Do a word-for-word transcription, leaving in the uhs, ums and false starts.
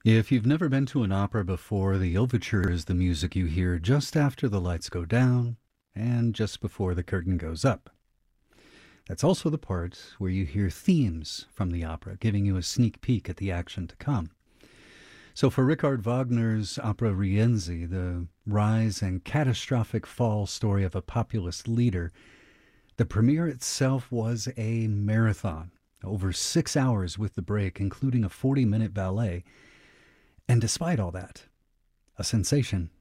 If you've never been to an opera before, the overture is the music you hear just after the lights go down and just before the curtain goes up. That's also the part where you hear themes from the opera, giving you a sneak peek at the action to come. So for Richard Wagner's opera Rienzi, the rise and catastrophic fall story of a populist leader, the premiere itself was a marathon, over six hours with the break, including a forty-minute ballet. And despite all that, a sensation